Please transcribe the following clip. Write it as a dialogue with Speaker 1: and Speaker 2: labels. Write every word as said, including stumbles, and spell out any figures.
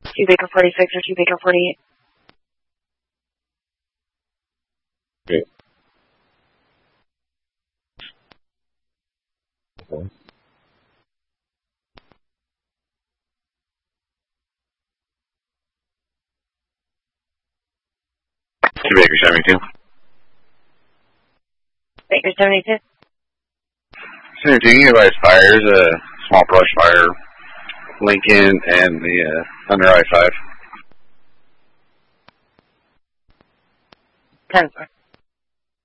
Speaker 1: two Baker forty-six or two Baker forty-eight.
Speaker 2: Great. Okay.
Speaker 3: two Baker seventy-two.
Speaker 1: Baker seventy-two.
Speaker 3: seventy-two, you advise fires, a small brush fire, Lincoln, and the uh, Thunder I five.
Speaker 1: ten four.